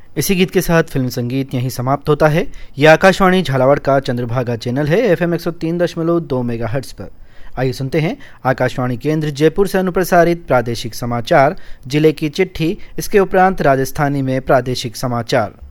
इसी गीत के साथ फिल्म संगीत यहीं समाप्त होता है। यह आकाशवाणी झालावाड़ का चंद्रभागा चैनल है FM 103.2 मेगाहर्ट्ज पर। आइए सुनते हैं आकाशवाणी केंद्र जयपुर से अनुप्रसारित प्रादेशिक समाचार, जिले की चिट्ठी, इसके उपरांत राजस्थानी में प्रादेशिक समाचार।